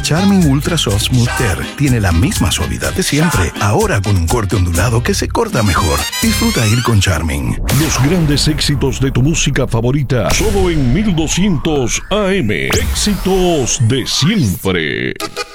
Charmin Ultra Soft Smooth Tear tiene la misma suavidad de siempre, ahora con un corte ondulado que se corta mejor. Disfruta ir con Charmin. Los grandes éxitos de tu música favorita, solo en 1200 AM. Éxitos de siempre.